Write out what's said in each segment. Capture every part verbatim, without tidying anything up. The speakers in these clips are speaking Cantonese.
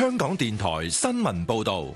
香港電台新聞報道。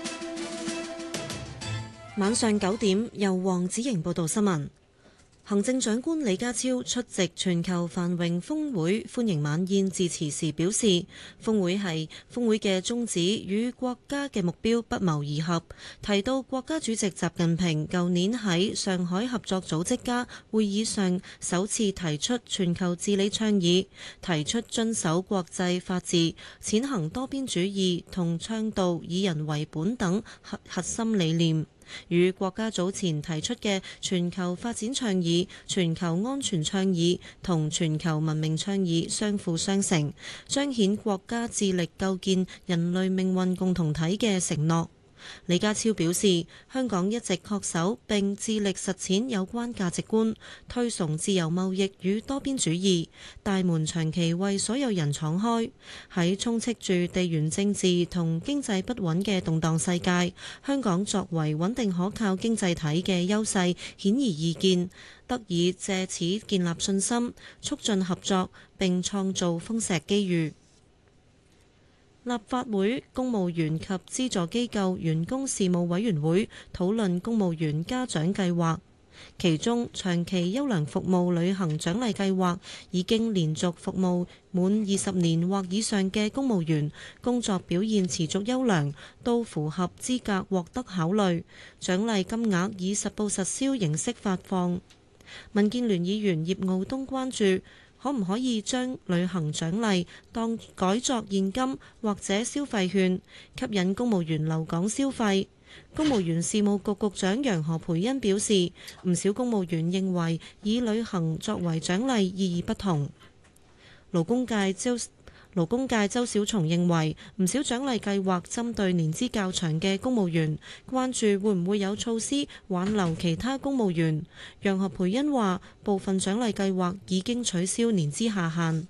晚上九點，由黃子瑩報道新聞。行政長官李家超出席全球繁榮峰會歡迎晚宴致辭時表示，峰會係峰會嘅宗旨與國家嘅目標不謀而合，提到國家主席習近平舊年喺上海合作組織家會議上首次提出全球治理倡議，提出遵守國際法治、踐行多邊主義同倡導以人為本等核核心理念，與國家早前提出嘅全球發展倡議、全球安全倡議同全球文明倡議相輔相成，彰顯國家致力構建人類命運共同體嘅承諾。李家超表示，香港一直恪守並致力實踐有關價值觀，推崇自由貿易與多邊主義，大門長期為所有人敞開。喺充斥住地緣政治同經濟不穩嘅動盪世界，香港作為穩定可靠經濟體嘅優勢顯而易見，得以借此建立信心，促進合作並創造豐碩機遇。立法會公務員及資助機構員工事務委員會討論公務員嘉獎計劃，其中長期優良服務旅行獎勵計劃已經連續服務滿二十年或以上嘅公務員，工作表現持續優良，都符合資格獲得考慮，獎勵金額以實報實銷形式發放。民建聯議員葉傲東關注，可唔可以將旅行獎勵當改作現金或者消費券，吸引公務員留港消費？公務員事務局局長楊何蓓茵表示，唔少公務員認為以旅行作為獎勵意義不同。勞工界招勞工界周小松認為，唔少獎勵計劃針對年資較長嘅公務員，關注會唔會有措施挽留其他公務員。楊何蓓茵話，部分獎勵計劃已經取消年資下限。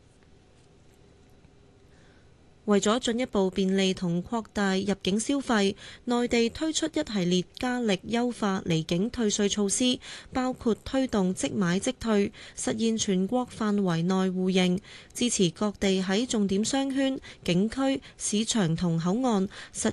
為咗進一步便利同擴大入境消費，內地推出一系列加力優化離境退稅措施，包括推動即買即退，實現全國範圍內互認，支持各地喺重點商圈、景區、市場同口岸實